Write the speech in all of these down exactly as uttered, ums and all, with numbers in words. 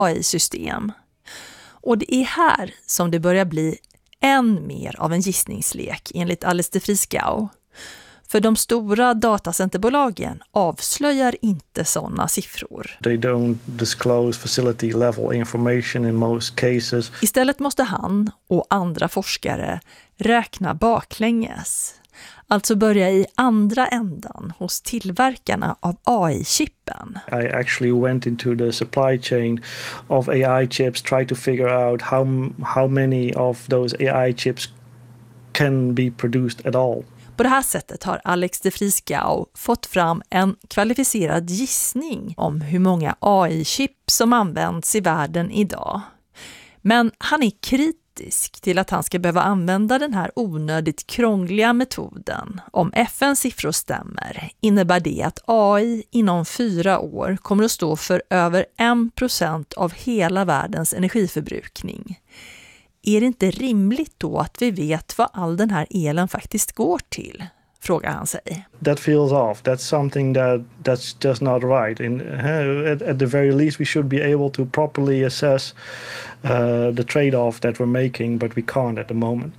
A I-system. Och det är här som det börjar bli än mer av en gissningslek enligt Alice de Vriesgouw. För de stora datacenterbolagen avslöjar inte sådana siffror. They don't disclose facility level information in most cases. Istället måste han och andra forskare räkna baklänges. Alltså börja i andra ändan hos tillverkarna av A I-chippen. I actually went into the supply chain of A I chips, try to figure out how how many of those A I chips can be produced at all. På det här sättet har Alex de Vriesgouw fått fram en kvalificerad gissning om hur många A I-chip som används i världen idag. Men han är kritisk till att han ska behöva använda den här onödigt krångliga metoden. Om F N:s siffror stämmer innebär det att A I inom fyra år kommer att stå för över en procent av hela världens energiförbrukning. Är det inte rimligt då att vi vet vad all den här elen faktiskt går till? Frågar han sig. That feels off. That's something that that's just not right. In uh, at, at the very least we should be able to properly assess uh, the trade-off that we're making, but we can't at the moment.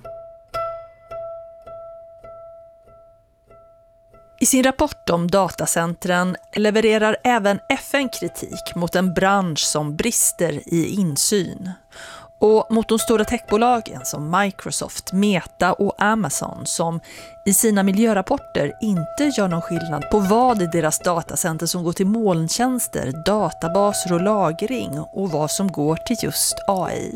I sin rapport om datacentren levererar även F N kritik mot en bransch som brister i insyn. Och mot de stora techbolagen som Microsoft, Meta och Amazon som i sina miljörapporter inte gör någon skillnad på vad i deras datacenter som går till molntjänster, databaser och lagring och vad som går till just A I.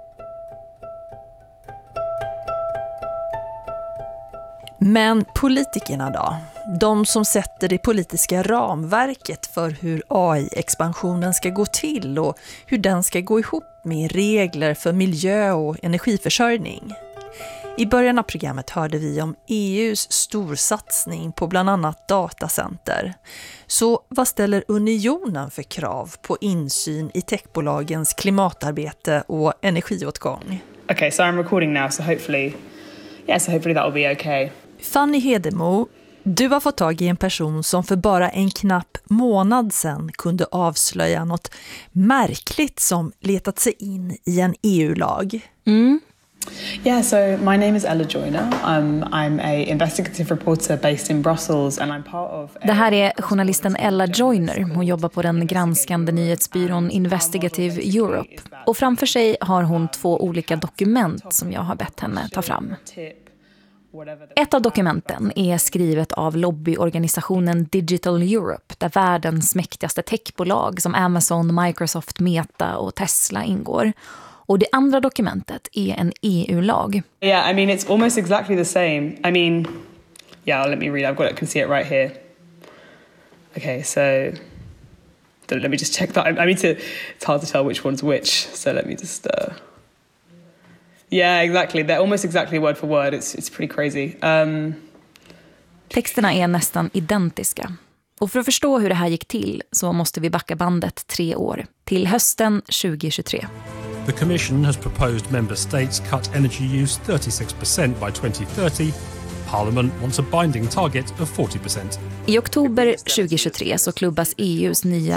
Men politikerna då? De som sätter det politiska ramverket för hur A I-expansionen ska gå till och hur den ska gå ihop med regler för miljö och energiförsörjning. I början av programmet hörde vi om E U:s storsatsning på bland annat datacenter. Så vad ställer unionen för krav på insyn i techbolagens klimatarbete och energiåtgång? Okay, so I'm recording now, so hopefully, yeah, so hopefully that will be okay. Fanny Hedemo, du har fått tag i en person som för bara en knapp månad sedan kunde avslöja något märkligt som letat sig in i en E U-lag. Mm. Yeah, so my name is Ella Joyner. Um, I'm a investigative reporter based in Brussels and I'm part of... Det här är journalisten Ella Joyner. Hon jobbar på den granskande nyhetsbyrån Investigative Europe. Och framför sig har hon två olika dokument som jag har bett henne ta fram. Ett av dokumenten är skrivet av lobbyorganisationen Digital Europe, där världens mäktigaste techbolag som Amazon, Microsoft, Meta och Tesla ingår. Och det andra dokumentet är en E U-lag. Yeah, I mean it's almost exactly the same. I mean, yeah, let me read. I've got it. I can see it right here. Okay, so let me just check that. I mean, to, it's hard to tell which one's which. So let me just. Uh... Yeah, exactly. They're almost exactly word for word. It's it's pretty crazy. Um... Texterna är nästan identiska. Och för att förstå hur det här gick till så måste vi backa bandet tre år till hösten tjugohundratjugotre. The Commission has proposed member states cut energy use thirty-six percent by twenty thirty. Parliament wants a binding target of forty percent. I oktober tjugohundratjugotre så klubbas E U:s nya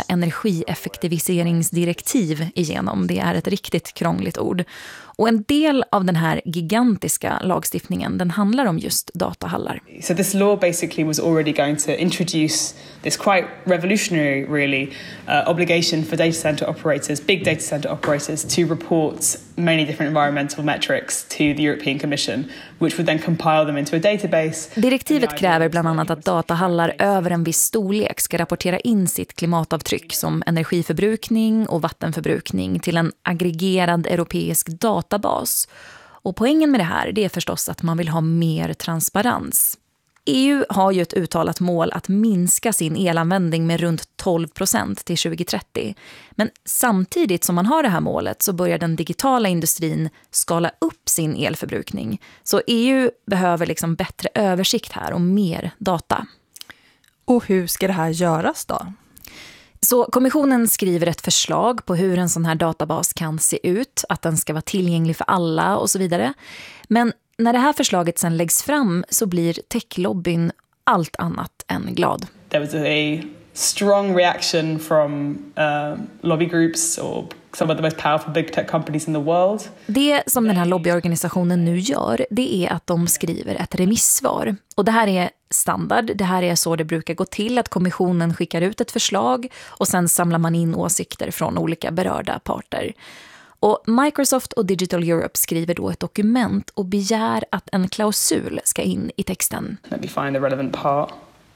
energieffektiviseringsdirektiv igenom. Det är ett riktigt krångligt ord. Och en del av den här gigantiska lagstiftningen, den handlar om just datahallar. So this law basically was already going to introduce this quite revolutionary really uh, obligation for data center operators, big data center operators, to report many different environmental metrics to the European Commission, which would then compile them into a database. Direktivet kräver bland annat att datahallar över en viss storlek ska rapportera in sitt klimatavtryck som energiförbrukning och vattenförbrukning till en aggregerad europeisk databas. Och poängen med det här, det är förstås att man vill ha mer transparens. E U har ju ett uttalat mål att minska sin elanvändning med runt tolv procent till tjugohundratrettio. Men samtidigt som man har det här målet så börjar den digitala industrin skala upp sin elförbrukning. Så E U behöver liksom bättre översikt här och mer data. Och hur ska det här göras då? Så kommissionen skriver ett förslag på hur en sån här databas kan se ut, att den ska vara tillgänglig för alla och så vidare. Men när det här förslaget sen läggs fram så blir techlobbyn allt annat än glad. There was a strong reaction from uh, lobby groups or some of the most powerful big tech companies in the world. Det som den här lobbyorganisationen nu gör, det är att de skriver ett remissvar. Och det här är standard, det här är så det brukar gå till, att kommissionen skickar ut ett förslag och sen samlar man in åsikter från olika berörda parter. Och Microsoft och Digital Europe skriver då ett dokument och begär att en klausul ska in i texten. Let me find the relevant part.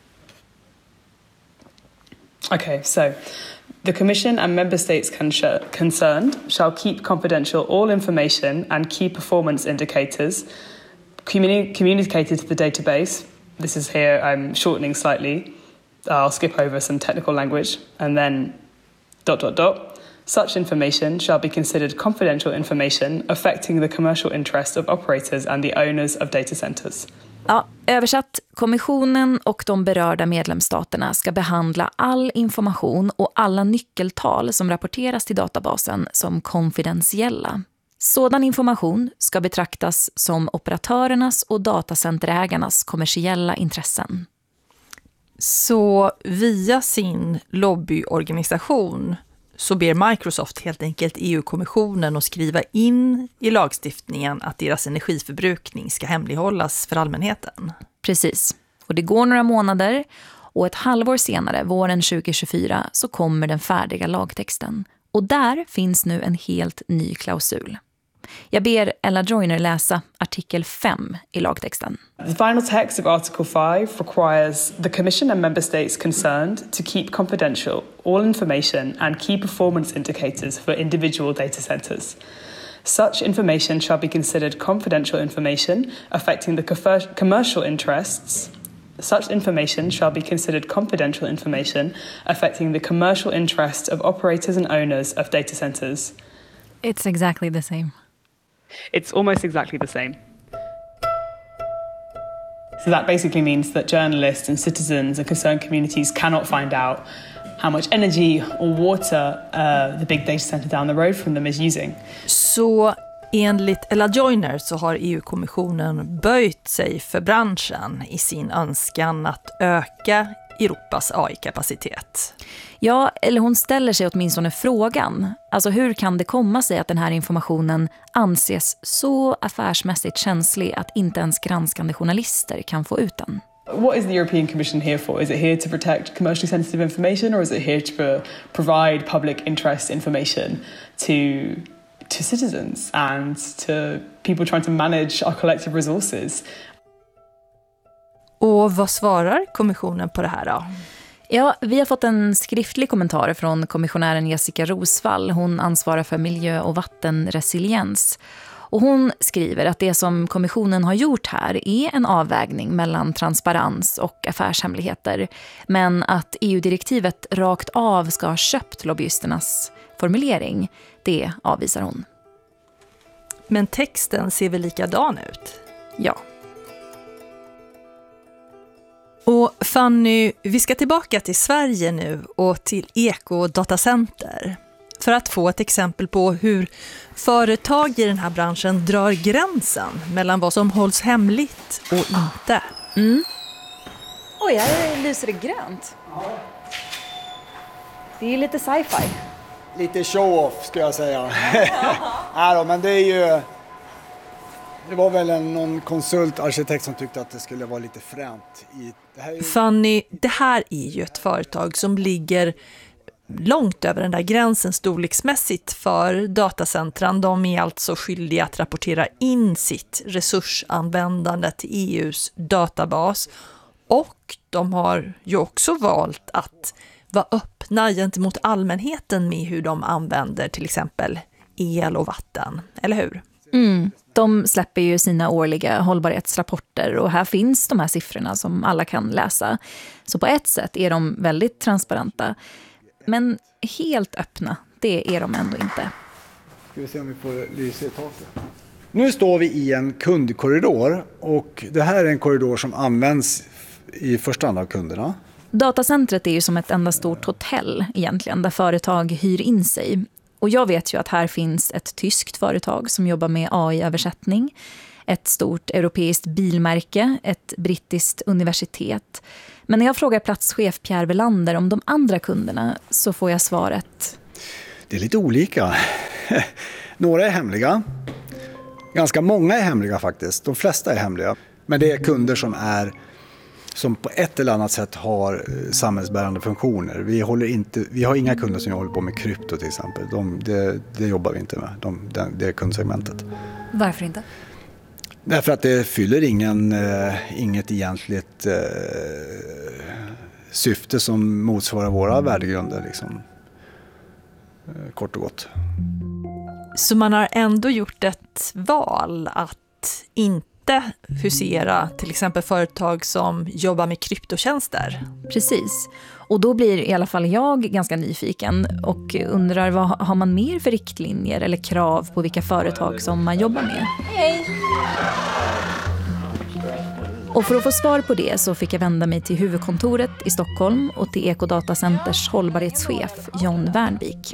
Okay, so the Commission and Member States concerned shall keep confidential all information and key performance indicators communi- communicated to the database. This is here, I'm shortening slightly. I'll skip over some technical language. And then dot, dot, dot. Such information shall be considered confidential information affecting the commercial interest of operators and the owners of data centers. Ja, översatt, kommissionen och de berörda medlemsstaterna ska behandla all information och alla nyckeltal som rapporteras till databasen som konfidentiella. Sådan information ska betraktas som operatörernas och datacenterägarnas kommersiella intressen. Så via sin lobbyorganisation så ber Microsoft helt enkelt E U-kommissionen att skriva in i lagstiftningen att deras energiförbrukning ska hemlighållas för allmänheten. Precis. Och det går några månader och ett halvår senare, våren tjugo tjugofyra, så kommer den färdiga lagtexten. Och där finns nu en helt ny klausul. Jag ber Ella Joyner läsa artikel fem i lagtexten. The final text of Article five requires the Commission and Member States concerned to keep confidential all information and key performance indicators for individual data centers. Such information shall be considered confidential information affecting the commercial interests. Such information shall be considered confidential information affecting the commercial interests of operators and owners of data centers. It's exactly the same. It's almost exactly the same. So that basically means that journalists and citizens and concerned communities cannot find out how much energy or water uh, the big data center down the road from them is using. Så enligt Ella Joyner så har E U-kommissionen böjt sig för branschen i sin önskan att öka Europas A I-kapacitet. Ja, eller hon ställer sig åtminstone frågan. Alltså hur kan det komma sig att den här informationen anses så affärsmässigt känslig att inte ens granskande journalister kan få ut den? What is the European Commission here for? Is it here to protect commercially sensitive information, or is it here to provide public interest information to to citizens and to people trying to manage our collective resources? Och vad svarar kommissionen på det här då? Ja, vi har fått en skriftlig kommentar från kommissionären Jessica Rosvall. Hon ansvarar för miljö- och vattenresiliens. Och hon skriver att det som kommissionen har gjort här är en avvägning mellan transparens och affärshemligheter. Men att E U-direktivet rakt av ska ha köpt lobbyisternas formulering, det avvisar hon. Men texten ser väl likadan ut? Ja. Och Fanny, vi ska tillbaka till Sverige nu och till ekodatacenter för att få ett exempel på hur företag i den här branschen drar gränsen mellan vad som hålls hemligt och inte. Mm. Oj, här lyser det grönt. Det är ju lite sci-fi. Lite show-off ska jag säga. Nej då, men det är ju... Det var väl en, någon konsultarkitekt som tyckte att det skulle vara lite fränt. I, det här är ju... Fanny, det här är ju ett företag som ligger långt över den där gränsen storleksmässigt för datacentran. De är alltså skyldiga att rapportera in sitt resursanvändande till E U:s databas. Och de har ju också valt att vara öppna gentemot allmänheten med hur de använder till exempel el och vatten, eller hur? Mm. De släpper ju sina årliga hållbarhetsrapporter och här finns de här siffrorna som alla kan läsa. Så på ett sätt är de väldigt transparenta. Men helt öppna, det är de ändå inte. Ska vi se om vi får lysa i taket. Nu står vi i en kundkorridor och det här är en korridor som används i första hand av kunderna. Datacentret är ju som ett enda stort hotell egentligen där företag hyr in sig. Och jag vet ju att här finns ett tyskt företag som jobbar med A I-översättning, ett stort europeiskt bilmärke, ett brittiskt universitet. Men när jag frågar platschef Pierre Velander om de andra kunderna så får jag svaret. Det är lite olika. Några är hemliga. Ganska många är hemliga faktiskt. De flesta är hemliga. Men det är kunder som är som på ett eller annat sätt har samhällsbärande funktioner. Vi, håller inte, vi har inga kunder som håller på med krypto till exempel. De, det, det jobbar vi inte med. De, det, det är kundsegmentet. Varför inte? Därför att det fyller ingen, eh, inget egentligt eh, syfte som motsvarar våra värdegrunder. Liksom. Eh, kort och gott. Så man har ändå gjort ett val att inte husera till exempel företag som jobbar med kryptotjänster. Precis. Och då blir i alla fall jag ganska nyfiken och undrar vad har man mer för riktlinjer eller krav på vilka företag som man jobbar med? Hej! Och för att få svar på det så fick jag vända mig till huvudkontoret i Stockholm och till Ekodatacenters hållbarhetschef John Wernvik.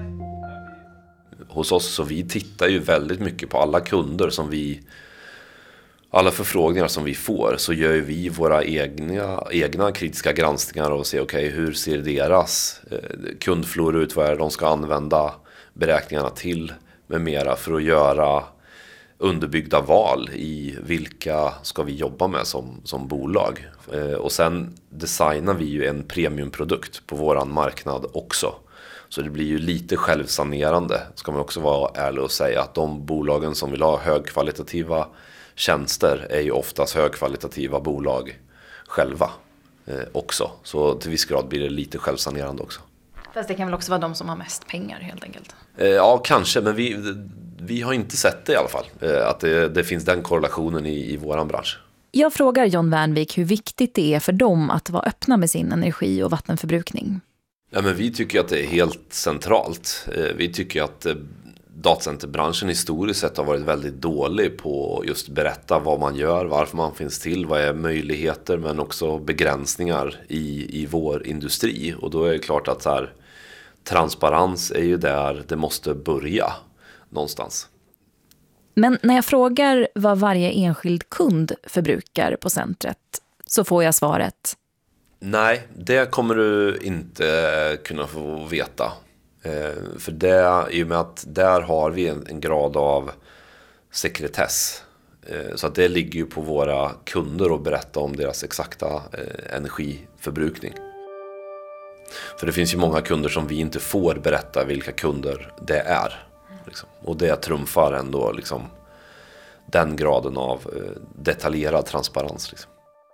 Hos oss så vi tittar ju väldigt mycket på alla kunder som vi, alla förfrågningar som vi får, så gör vi våra egna, egna kritiska granskningar och ser okej, okay, hur ser deras eh, kundflor ut, vad är det de ska använda beräkningarna till med mera för att göra underbyggda val i vilka ska vi jobba med som, som bolag. Eh, och sen designar vi ju en premiumprodukt på våran marknad också. Så det blir ju lite självsanerande, ska man också vara ärlig och säga, att de bolagen som vill ha högkvalitativa tjänster är ju oftast högkvalitativa bolag själva eh, också. Så till viss grad blir det lite självsanerande också. Fast det kan väl också vara de som har mest pengar helt enkelt? Eh, ja, kanske, men vi, vi har inte sett det i alla fall. Eh, att det, det finns den korrelationen i, i våran bransch. Jag frågar John Wernvik hur viktigt det är för dem att vara öppna med sin energi- och vattenförbrukning. Ja, men vi tycker att det är helt centralt. Vi tycker att datacenterbranschen historiskt sett har varit väldigt dålig på just berätta vad man gör, varför man finns till, vad är möjligheter men också begränsningar i, i vår industri. Och då är det klart att så här, transparens är ju där det måste börja någonstans. Men när jag frågar vad varje enskild kund förbrukar på centret så får jag svaret: nej, det kommer du inte kunna få veta. Eh, för det, i och med att där har vi en, en grad av sekretess. Eh, så att det ligger ju på våra kunder att berätta om deras exakta eh, energiförbrukning. För det finns ju många kunder som vi inte får berätta vilka kunder det är. Liksom. Och det trumfar ändå liksom, den graden av eh, detaljerad transparens. Liksom.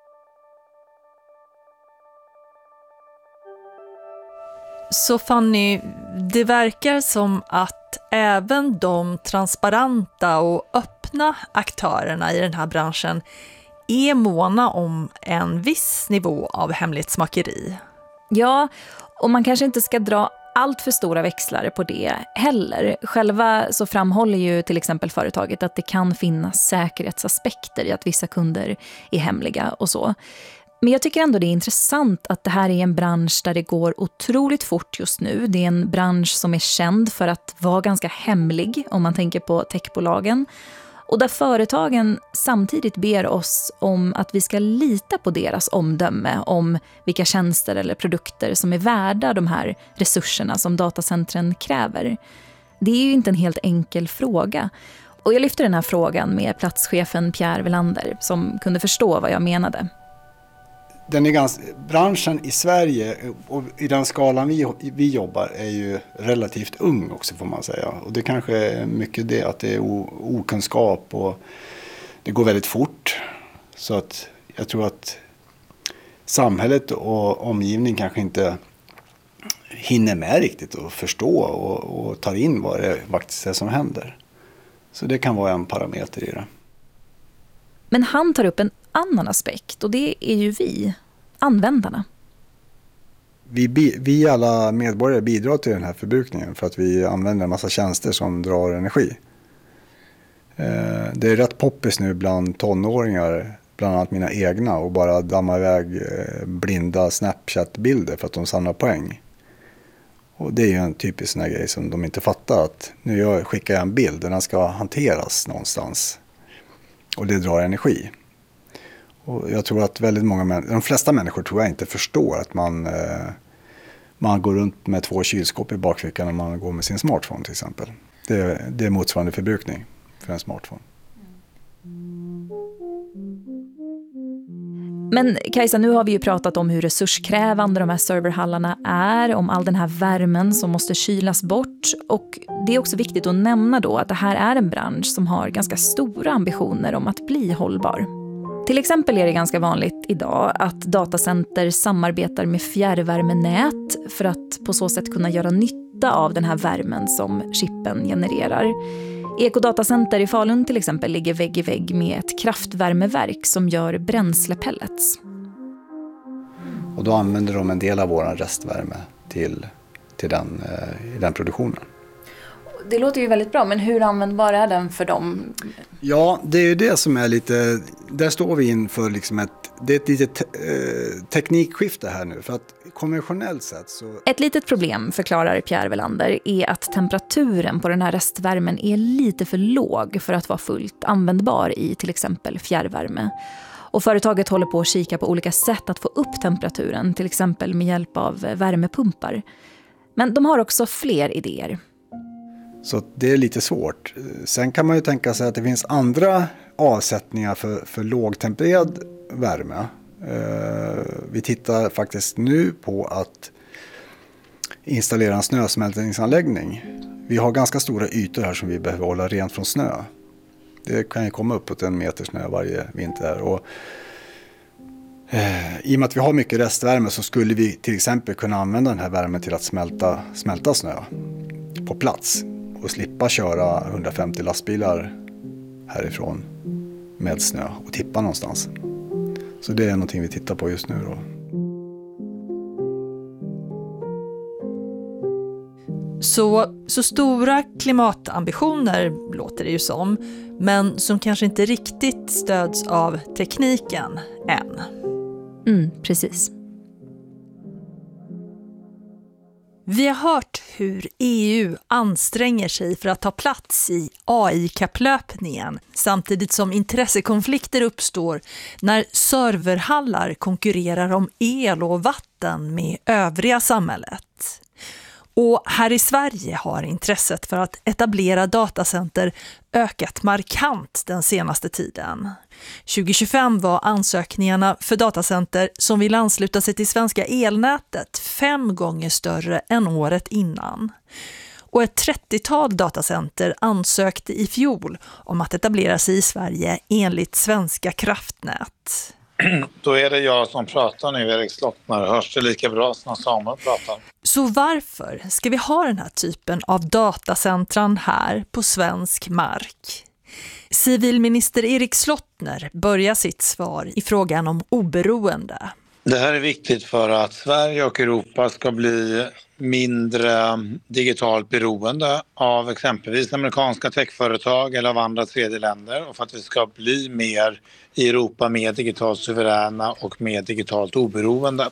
Så Fanny, det verkar som att även de transparenta och öppna aktörerna i den här branschen är måna om en viss nivå av hemlighetsmakeri. Ja, och man kanske inte ska dra allt för stora växlar på det heller. Själva så framhåller ju till exempel företaget att det kan finnas säkerhetsaspekter i att vissa kunder är hemliga och så. Men jag tycker ändå det är intressant att det här är en bransch där det går otroligt fort just nu. Det är en bransch som är känd för att vara ganska hemlig om man tänker på techbolagen. Och där företagen samtidigt ber oss om att vi ska lita på deras omdöme om vilka tjänster eller produkter som är värda de här resurserna som datacentren kräver. Det är ju inte en helt enkel fråga. Och jag lyfter den här frågan med platschefen Pierre Welander som kunde förstå vad jag menade. Den är ganska, branschen i Sverige och i den skalan vi, vi jobbar är ju relativt ung också får man säga. Och det kanske är mycket det att det är o, okunskap och det går väldigt fort. Så att jag tror att samhället och omgivning kanske inte hinner med riktigt att förstå och, och tar in vad det faktiskt är som händer. Så det kan vara en parameter i det. Men han tar upp en annan aspekt och det är ju vi, användarna. Vi, vi alla medborgare bidrar till den här förbrukningen för att vi använder en massa tjänster som drar energi. Det är rätt poppis nu bland tonåringar, bland annat mina egna, och bara damma iväg blinda Snapchat-bilder för att de samlar poäng. Och det är ju en typisk sån här grej som de inte fattar, att nu jag skickar jag en bild, den ska hanteras någonstans. Och det drar energi. Och jag tror att väldigt många, de flesta människor tror jag inte förstår att man eh, man går runt med två kylskåp i bakfickan när man går med sin smartphone till exempel. Det, det är motsvarande förbrukning för en smartphone. Men Kajsa, nu har vi ju pratat om hur resurskrävande de här serverhallarna är, om all den här värmen som måste kylas bort. Och det är också viktigt att nämna då att det här är en bransch som har ganska stora ambitioner om att bli hållbar. Till exempel är det ganska vanligt idag att datacenter samarbetar med fjärrvärmenät för att på så sätt kunna göra nytta av den här värmen som chippen genererar. Ekodatacenter i Falun till exempel ligger vägg i vägg med ett kraftvärmeverk som gör bränslepellets. Och då använder de en del av vår restvärme till, till den, eh, den produktionen. Det låter ju väldigt bra, men hur användbar är den för dem? Ja, det är ju det som är lite... Där står vi inför liksom ett... Det är ett litet eh, teknikskifte här nu. För att konventionellt sett så... Ett litet problem, förklarar Pierre Welander, är att temperaturen på den här restvärmen är lite för låg för att vara fullt användbar i till exempel fjärrvärme. Och företaget håller på att kika på olika sätt att få upp temperaturen, till exempel med hjälp av värmepumpar. Men de har också fler idéer. Så det är lite svårt. Sen kan man ju tänka sig att det finns andra avsättningar för, för lågtempererad värme. Eh, vi tittar faktiskt nu på att installera en snösmältningsanläggning. Vi har ganska stora ytor här som vi behöver hålla rent från snö. Det kan ju komma uppåt en meter snö varje vinter. Och, eh, I och med att vi har mycket restvärme så skulle vi till exempel kunna använda den här värmen till att smälta, smälta snö på plats. Och slippa köra hundrafemtio lastbilar härifrån med snö och tippa någonstans. Så det är någonting vi tittar på just nu då. Så, så stora klimatambitioner låter det ju som, men som kanske inte riktigt stöds av tekniken än. Mm, precis. Vi har hört hur E U anstränger sig för att ta plats i A I-kapplöpningen samtidigt som intressekonflikter uppstår när serverhallar konkurrerar om el och vatten med övriga samhället. Och här i Sverige har intresset för att etablera datacenter ökat markant den senaste tiden. tjugo tjugofem var ansökningarna för datacenter som vill ansluta sig till svenska elnätet fem gånger större än året innan. Och ett trettiotal datacenter ansökte i fjol om att etablera sig i Sverige enligt Svenska kraftnät. Då är det jag som pratar nu, Erik Slottner. Hörs det lika bra som Samuel pratar? Så varför ska vi ha den här typen av datacentran här på svensk mark? Civilminister Erik Slottner börjar sitt svar i frågan om oberoende. Det här är viktigt för att Sverige och Europa ska bli mindre digitalt beroende av exempelvis amerikanska techföretag eller av andra tredje länder, och för att vi ska bli mer i Europa mer digitalt suveräna och mer digitalt oberoende.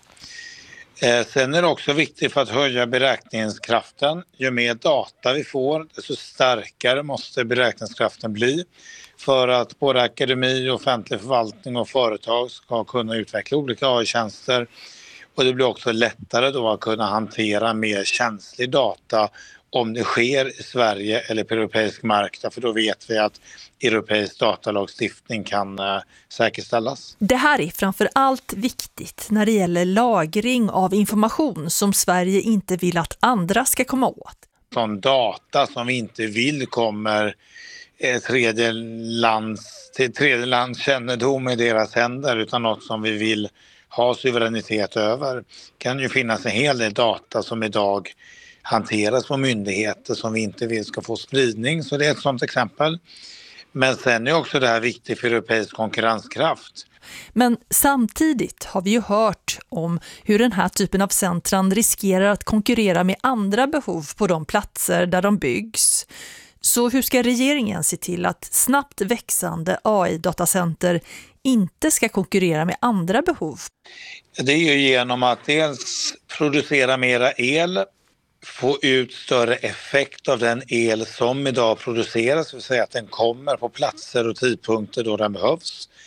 Eh, sen är det också viktigt för att höja beräkningskraften. Ju mer data vi får, desto starkare måste beräkningskraften bli för att både akademi, offentlig förvaltning och företag ska kunna utveckla olika A I-tjänster. Och det blir också lättare då att kunna hantera mer känslig data om det sker i Sverige eller på europeisk mark, för då vet vi att europeisk datalagstiftning kan äh, säkerställas. Det här är framför allt viktigt när det gäller lagring av information som Sverige inte vill att andra ska komma åt. Sån data som vi inte vill kommer eh, tredje lands, till tredje lands kännedom i deras händer, utan något som vi vill ha suveränitet över. Kan ju finnas en hel del data som idag hanteras på myndigheter som vi inte vill ska få spridning, så det är ett sådant exempel. Men sen är också det här viktigt för europeisk konkurrenskraft. Men samtidigt har vi ju hört om hur den här typen av centran riskerar att konkurrera med andra behov på de platser där de byggs. Så hur ska regeringen se till att snabbt växande A I-datacenter inte ska konkurrera med andra behov? Det är ju genom att dels producera mera el, få ut större effekt av den el som idag produceras, det vill säga att den kommer på platser och tidpunkter då den behövs.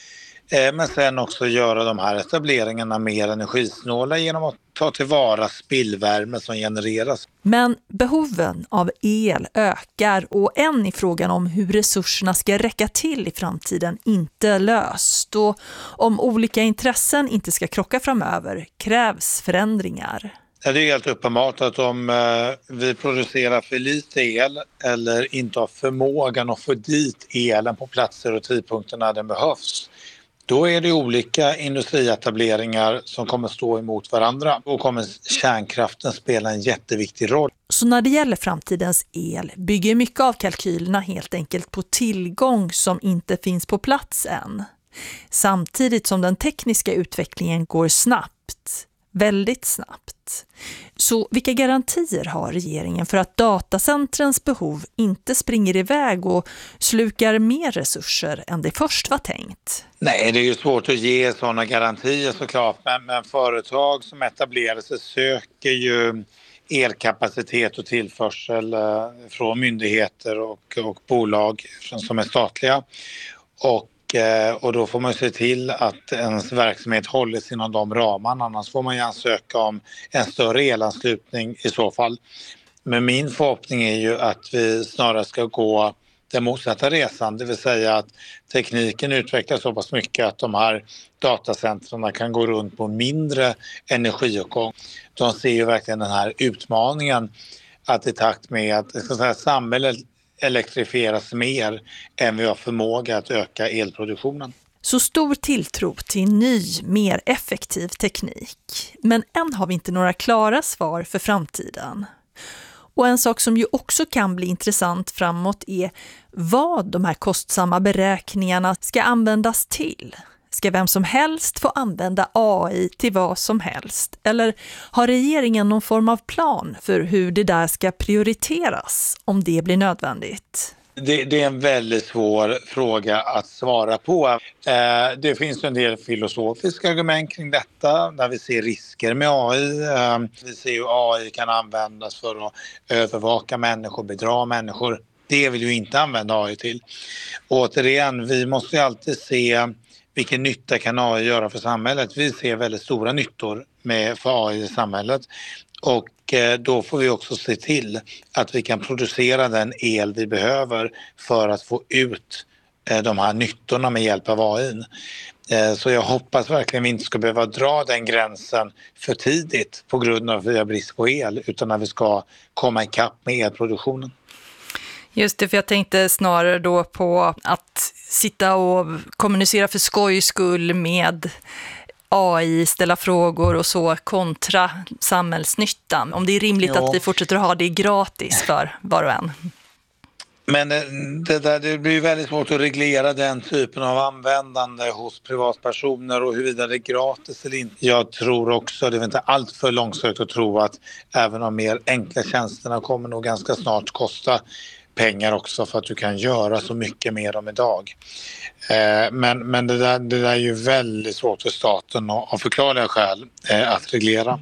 Men sen också göra de här etableringarna mer energisnåla genom att ta tillvara spillvärme som genereras. Men behoven av el ökar och än är frågan om hur resurserna ska räcka till i framtiden inte löst. Och om olika intressen inte ska krocka framöver krävs förändringar. Det är helt uppenbart att om vi producerar för lite el eller inte har förmågan att få dit elen på platser och tidpunkter när den behövs, då är det olika industrietableringar som kommer stå emot varandra och kommer kärnkraften spela en jätteviktig roll. Så när det gäller framtidens el bygger mycket av kalkylerna helt enkelt på tillgång som inte finns på plats än. Samtidigt som den tekniska utvecklingen går snabbt, väldigt snabbt. Så vilka garantier har regeringen för att datacentrens behov inte springer iväg och slukar mer resurser än det först var tänkt? Nej, det är ju svårt att ge sådana garantier såklart, men, men företag som etablerar sig söker ju elkapacitet och tillförsel från myndigheter och, och bolag som är statliga. Och Och då får man se till att ens verksamhet hålls inom de ramarna. Annars får man ju ansöka om en större elanslutning i så fall. Men min förhoppning är ju att vi snarare ska gå den motsatta resan. Det vill säga att tekniken utvecklas så pass mycket att de här datacentrarna kan gå runt på mindre energiåtgång. De ser ju verkligen den här utmaningen att i takt med att ska säga, samhället elektrifieras mer än vi har förmåga att öka elproduktionen. Så stor tilltro till ny, mer effektiv teknik. Men än har vi inte några klara svar för framtiden. Och en sak som ju också kan bli intressant framåt är vad de här kostsamma beräkningarna ska användas till. Ska vem som helst få använda A I till vad som helst? Eller har regeringen någon form av plan för hur det där ska prioriteras om det blir nödvändigt? Det, det är en väldigt svår fråga att svara på. Eh, det finns en del filosofiska argument kring detta där vi ser risker med A I. Eh, vi ser hur A I kan användas för att övervaka människor, bedra människor. Det vill ju inte använda A I till. Och återigen, vi måste ju alltid se vilken nytta kan A I göra för samhället. Vi ser väldigt stora nyttor med för A I i samhället. Och då får vi också se till att vi kan producera den el vi behöver för att få ut de här nyttorna med hjälp av A I. Så jag hoppas verkligen vi inte ska behöva dra den gränsen för tidigt på grund av att vi har brist på el, utan när vi ska komma ikapp med elproduktionen. Just det, för jag tänkte snarare då på att sitta och kommunicera för skojs skull med A I, ställa frågor och så kontra samhällsnyttan. Om det är rimligt jo. att vi fortsätter att ha det gratis för var och en. Men det, där, det blir väldigt svårt att reglera den typen av användande hos privatpersoner och huruvida det är gratis eller inte. Jag tror också, det är inte allt för långsökt att tro att även de mer enkla tjänsterna kommer nog ganska snart kosta pengar också för att du kan göra så mycket mer om idag. Eh, men men det, där, det där är ju väldigt svårt för staten av förklarliga skäl eh, att reglera.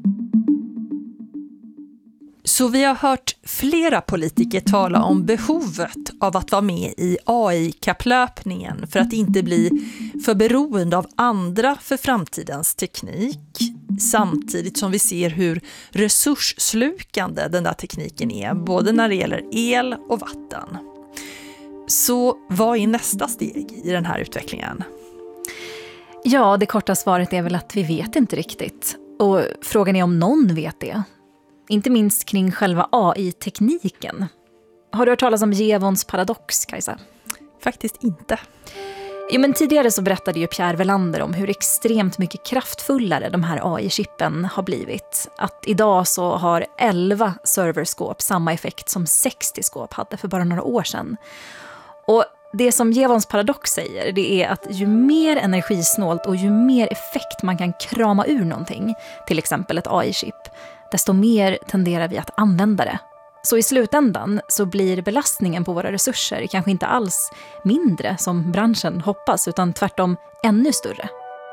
Så vi har hört flera politiker tala om behovet av att vara med i A I-kapplöpningen för att inte bli för beroende av andra för framtidens teknik. Samtidigt som vi ser hur resursslukande den där tekniken är, både när det gäller el och vatten. Så vad är nästa steg i den här utvecklingen? Ja, det korta svaret är väl att vi vet inte riktigt. Och frågan är om någon vet det. Inte minst kring själva A I-tekniken. Har du hört talas om Jevons paradox, Kajsa? Faktiskt inte. Jo, men tidigare så berättade ju Pierre Welander om hur extremt mycket kraftfullare de här A I-chippen har blivit. Att idag så har elva serverskåp samma effekt som sextio skåp hade för bara några år sedan. Och det som Jevons paradox säger, det är att ju mer energisnålt och ju mer effekt man kan krama ur någonting, till exempel ett A I-chip, desto mer tenderar vi att använda det. Så i slutändan så blir belastningen på våra resurser kanske inte alls mindre som branschen hoppas, utan tvärtom ännu större.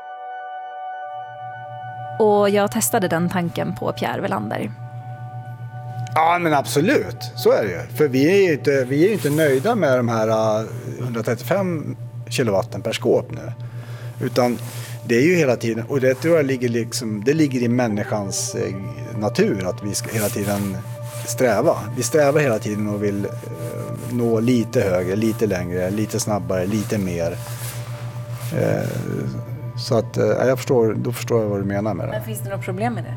Och jag testade den tanken på Pierre Welander. Ja, men absolut. Så är det ju. För vi är ju inte, vi är ju inte nöjda med de här hundratrettiofem kilowatten per skåp nu. Utan det är ju hela tiden, och det tror jag ligger, liksom, det ligger i människans eh, natur att vi ska hela tiden sträva. Vi strävar hela tiden och vill eh, nå lite högre, lite längre, lite snabbare, lite mer. Eh, så att eh, jag förstår, då förstår jag vad du menar med det. Men finns det något problem med det?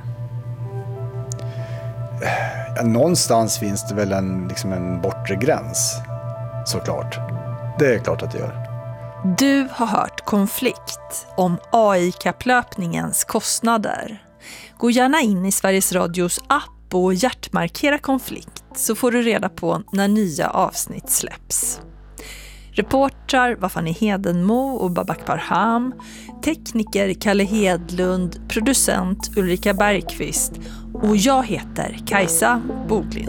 Ja, någonstans finns det väl en, liksom en bortre gräns, såklart. Det är klart att det gör. Du har hört Konflikt om A I-kapplöpningens kostnader. Gå gärna in i Sveriges Radios app och hjärtmarkera Konflikt så får du reda på när nya avsnitt släpps. Reportrar var Fanny Hedenmo och Babak Parham, tekniker Kalle Hedlund, producent Ulrika Bergqvist och jag heter Kajsa Boglind.